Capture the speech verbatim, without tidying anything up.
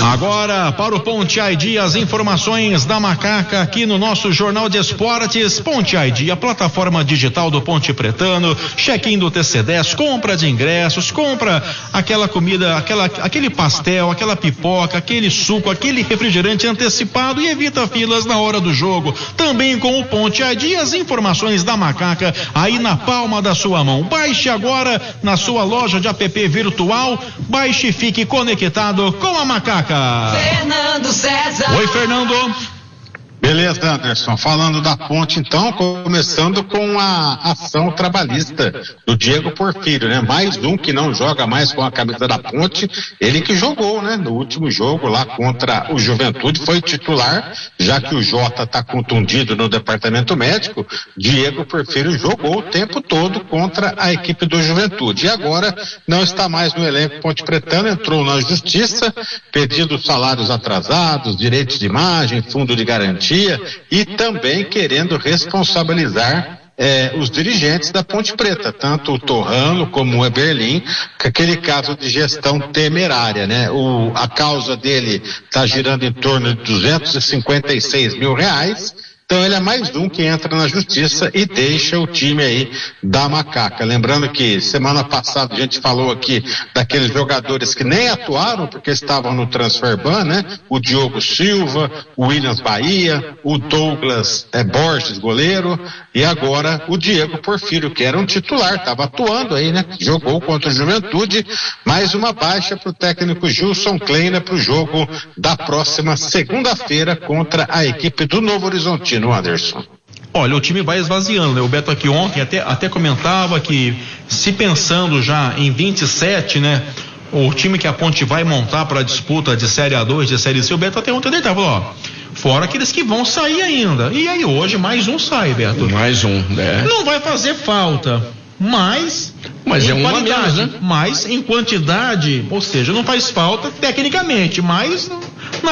Agora, para o Ponte I D, as informações da Macaca aqui no nosso Jornal de Esportes. Ponte I D, a plataforma digital do Ponte Pretano, check-in do T C dez, compra de ingressos, compra aquela comida, aquela, aquele pastel, aquela pipoca, aquele suco, aquele refrigerante antecipado e evita filas na hora do jogo. Também com o Ponte I D, as informações da Macaca aí na palma da sua mão. Baixe agora na sua loja de app virtual, baixe e fique conectado com a Macaca. Fernando César. Oi, Fernando. Beleza, Anderson. Falando da Ponte, então, começando com a ação trabalhista do Diego Porfírio, né? Mais um que não joga mais com a camisa da Ponte, ele que jogou, né? No último jogo lá contra o Juventude, foi titular, já que o Jota tá contundido no departamento médico, Diego Porfírio jogou o tempo todo contra a equipe do Juventude. E agora não está mais no elenco Ponte Pretano, entrou na justiça, pedindo salários atrasados, direitos de imagem, fundo de garantia, e também querendo responsabilizar eh, os dirigentes da Ponte Preta, tanto o Torrano como o Eberlin, com aquele caso de gestão temerária, né? O, a causa dele está girando em torno de duzentos e cinquenta e seis mil reais. Então ele é mais um que entra na justiça e deixa o time aí da Macaca. Lembrando que semana passada a gente falou aqui daqueles jogadores que nem atuaram porque estavam no transfer ban, né? O Diogo Silva, o Williams Bahia, o Douglas é, Borges, goleiro, e agora o Diego Porfírio, que era um titular, estava atuando aí, né? Jogou contra o Juventude. Mais uma baixa para o técnico Gilson Kleina para o jogo da próxima segunda-feira contra a equipe do Novo Horizontino. No Anderson. Olha, o time vai esvaziando, né? O Beto aqui ontem até, até comentava que, se pensando já em vinte e sete, né? O time que a Ponte vai montar para a disputa de Série A dois, de Série C, o Beto até ontem deitava, ó, fora aqueles que vão sair ainda. E aí hoje mais um sai, Beto. Mais um, né? Não vai fazer falta, mas... Mas é um a menos, né? Mas em quantidade, ou seja, não faz falta tecnicamente, mas